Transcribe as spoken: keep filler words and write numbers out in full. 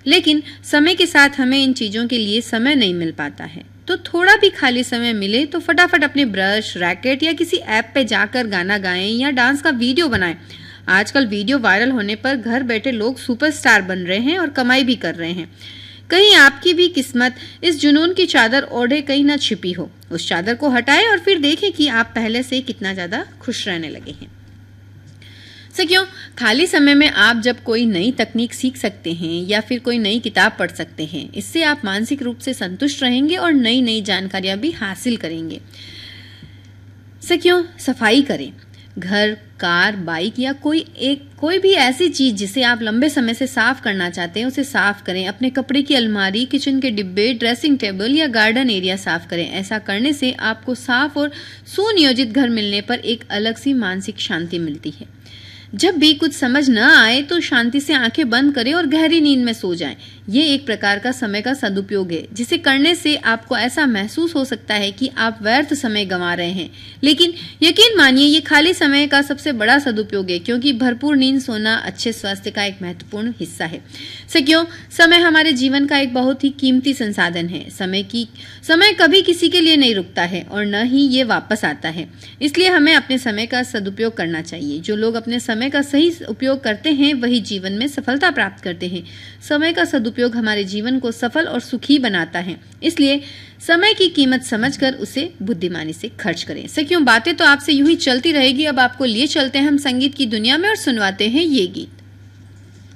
लेकिन समय के साथ हमें इन चीजों के लिए समय नहीं मिल पाता है। तो थोड़ा भी खाली समय मिले तो फटाफट अपने ब्रश, रैकेट या किसी ऐप पे जाकर गाना गाएं या डांस का वीडियो बनाएं। आजकल वीडियो वायरल होने पर घर बैठे लोग सुपरस्टार बन रहे हैं और कमाई भी कर रहे हैं। कहीं आपकी भी किस्मत इस जुनून की चादर ओढ़े कहीं ना छिपी हो। उस चादर को हटाएं और फिर देखें कि आप पहले से कितना ज्यादा खुश रहने लगे हैं। सखियों, खाली समय में आप जब कोई नई तकनीक सीख सकते हैं या फिर कोई नई किताब पढ़ सकते हैं, इससे आप मानसिक रूप से संतुष्ट रहेंगे और नई नई जानकारियां भी हासिल करेंगे। सखियों, सफाई करें। घर, कार, बाइक या कोई एक कोई भी ऐसी चीज जिसे आप लंबे समय से साफ करना चाहते हैं उसे साफ करें। अपने कपड़े की अलमारी, किचन के डिब्बे, ड्रेसिंग टेबल या गार्डन एरिया साफ करें। ऐसा करने से आपको साफ और सुनियोजित घर मिलने पर एक अलग सी मानसिक शांति मिलती है। जब भी कुछ समझ न आए तो शांति से आंखें बंद करें और गहरी नींद में सो जाएं। ये एक प्रकार का समय का सदुपयोग है, जिसे करने से आपको ऐसा महसूस हो सकता है कि आप व्यर्थ समय गंवा रहे हैं। लेकिन यकीन मानिए, ये खाली समय का सबसे बड़ा सदुपयोग है, क्योंकि भरपूर नींद सोना अच्छे स्वास्थ्य का एक महत्वपूर्ण हिस्सा है। सखियों, समय हमारे जीवन का एक बहुत ही कीमती संसाधन है। समय की समय कभी किसी के लिए नहीं रुकता है और न ही ये वापस आता है। इसलिए हमें अपने समय का सदुपयोग करना चाहिए। जो लोग अपने समय का सही उपयोग करते हैं वही जीवन में सफलता प्राप्त करते हैं। समय का सदुपयोग हमारे जीवन को सफल और सुखी बनाता है। इसलिए समय की कीमत समझकर उसे बुद्धिमानी से खर्च करें। सखियों, बातें तो आपसे यूं ही चलती रहेगी। अब आपको लिए चलते हैं हम संगीत की दुनिया में और सुनवाते हैं ये गीत।